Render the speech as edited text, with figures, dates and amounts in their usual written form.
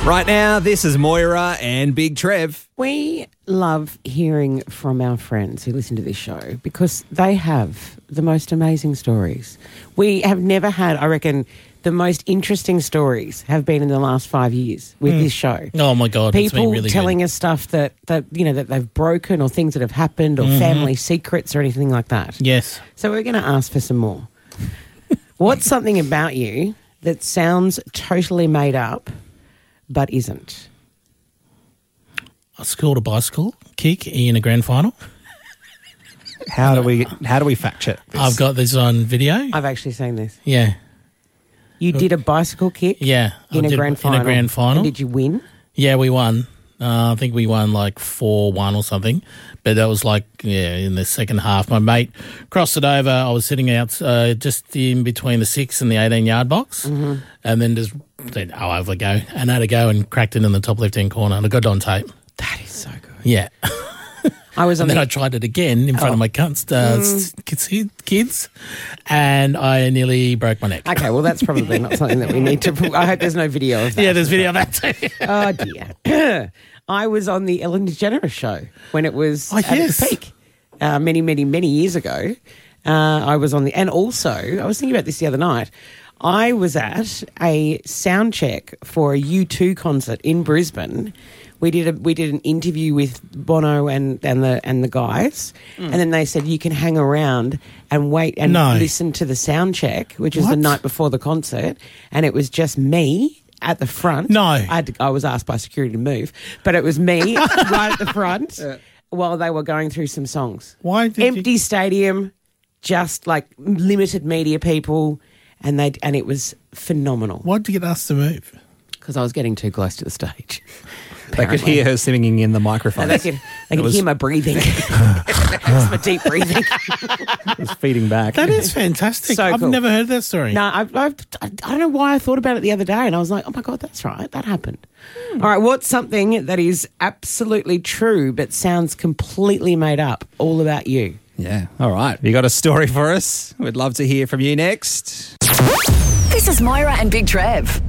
Right now, this is Moira and Big Trev. We love hearing from our friends who listen to this show because they have the most amazing stories. We have never had, I reckon, the most interesting stories have been in the last 5 years with this show. Oh, my God. It's been People really telling good. us stuff that they've broken or things that have happened or family secrets or anything like that. Yes. So we're going to ask for some more. What's something about you that sounds totally made up but isn't? I scored a bicycle kick in a grand final. How do we fact check this? I've got this on video. I've actually seen this. Yeah. You did a bicycle kick Yeah. in a grand final. In a grand final. And did you win? Yeah, we won. I think we won like 4-1 or something. But that was in the second half. My mate crossed it over. I was sitting out just in between the 6 and the 18-yard box. Mm-hmm. And then just said, I'll have a go. And I had a go and cracked it in the top left-hand corner. And I got it on tape. That is so good. Yeah. I was And then I tried it again in front of my kids, and I nearly broke my neck. Okay, well, that's probably not something that we need to... I hope there's no video of that. Yeah, there's video of that too. Oh, dear. I was on the Ellen DeGeneres show when it was at its peak many, many, many years ago. I was on the... And also, I was thinking about this the other night. I was at a sound check for a U2 concert in Brisbane. We did an interview with Bono and the guys, and then they said you can hang around and wait and listen to the sound check, which is the night before the concert, and it was just me at the front. No, I was asked by security to move, but it was me right at the front while they were going through some songs. Why did empty stadium, just like limited media people, and it was phenomenal. Why did you get asked to move? Because I was getting too close to the stage. They could hear her singing in the microphone. They could hear my breathing. It's my deep breathing. It was feeding back. That is fantastic. So I've cool. never heard that story. No, I don't know why I thought about it the other day, and I was like, oh my God, that's right, that happened. All right, what's something that is absolutely true but sounds completely made up, all about you? Yeah, all right. You got a story for us? We'd love to hear from you next. This is Moira and Big Trev.